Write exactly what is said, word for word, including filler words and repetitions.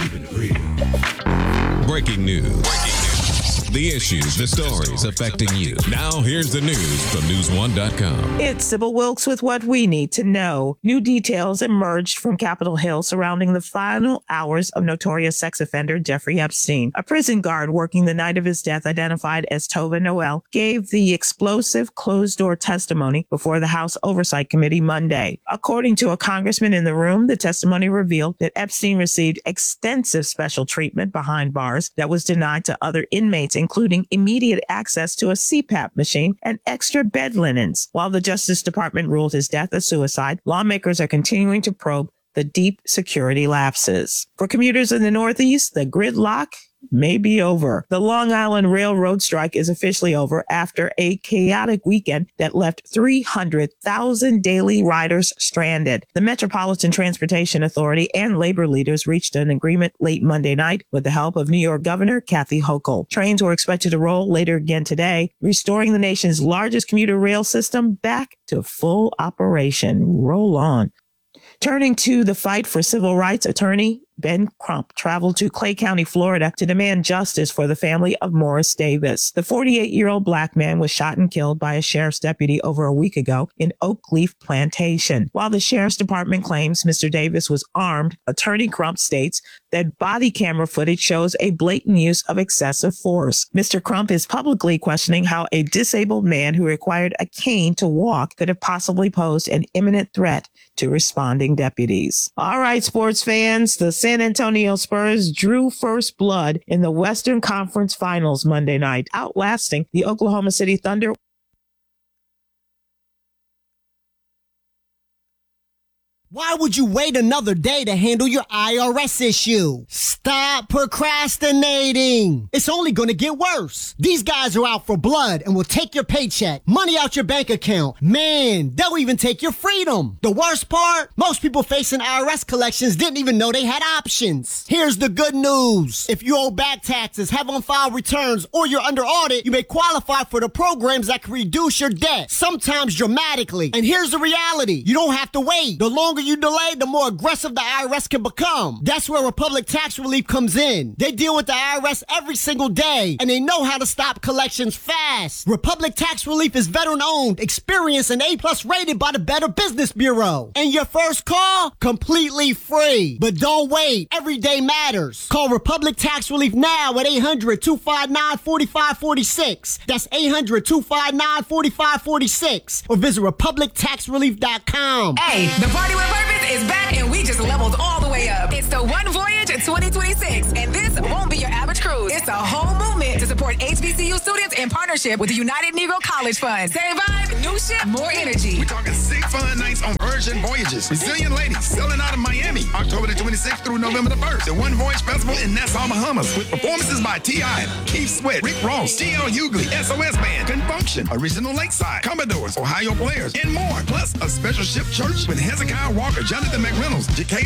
Keep it real. Breaking news. Breaking news. The issues, the stories affecting you. Now here's the news from news one dot com. It's Sybil Wilkes with what we need to know. New details emerged from Capitol Hill surrounding the final hours of notorious sex offender Jeffrey Epstein. A prison guard working the night of his death, identified as Tova Noel, gave the explosive closed-door testimony before the House Oversight Committee Monday. According to a congressman in the room, the testimony revealed that Epstein received extensive special treatment behind bars that was denied to other inmates, including immediate access to a C PAP machine and extra bed linens. While the Justice Department ruled his death a suicide, lawmakers are continuing to probe the deep security lapses. For commuters in the Northeast, the gridlock may be over. The Long Island Railroad strike is officially over after a chaotic weekend that left three hundred thousand daily riders stranded. The Metropolitan Transportation Authority and labor leaders reached an agreement late Monday night with the help of New York Governor Kathy Hochul. Trains were expected to roll later again today, restoring the nation's largest commuter rail system back to full operation. Roll on. Turning to the fight for civil rights, attorney Ben Crump traveled to Clay County, Florida to demand justice for the family of Morris Davis. The forty-eight-year-old black man was shot and killed by a sheriff's deputy over a week ago in Oak Leaf Plantation. While the sheriff's department claims Mister Davis was armed, attorney Crump states that body camera footage shows a blatant use of excessive force. Mister Crump is publicly questioning how a disabled man who required a cane to walk could have possibly posed an imminent threat to responding deputies. All right, sports fans, the San Antonio Spurs drew first blood in the Western Conference Finals Monday night, outlasting the Oklahoma City Thunder. Why would you wait another day to handle your I R S issue? Stop procrastinating. It's only going to get worse. These guys are out for blood and will take your paycheck, money out your bank account. Man, they'll even take your freedom. The worst part? Most people facing I R S collections didn't even know they had options. Here's the good news. If you owe back taxes, have on-file returns, or you're under audit, you may qualify for the programs that can reduce your debt, sometimes dramatically. And here's the reality. You don't have to wait. The longer you delay, the more aggressive the I R S can become. That's where Republic Tax Relief comes in. They deal with the I R S every single day, and they know how to stop collections fast. Republic Tax Relief is veteran-owned, experienced, and A-plus rated by the Better Business Bureau. And your first call? Completely free. But don't wait. Every day matters. Call Republic Tax Relief now at eight hundred, two five nine, four five four six. That's eight hundred, two five nine, four five four six. Or visit republic tax relief dot com. Hey, the party with Purpose is back, and we just leveled all the way up. It's the One Voyage twenty twenty-six, and this won't be your average cruise. It's a whole movement to support H B C U students in partnership with the United Negro College Fund. Same vibe, new ship, more energy. We're talking six fun nights on Virgin Voyages. Resilient ladies selling out of Miami, October the twenty-sixth through November the first. The One Voyage Festival in Nassau, Bahamas, with performances by T I, Keith Sweat, Rick Ross, T L Hughley, S O S Band, Confunction, Original Lakeside, Commodores, Ohio Players, and more. Plus, a special ship church with Hezekiah Walker, Jonathan McReynolds, J K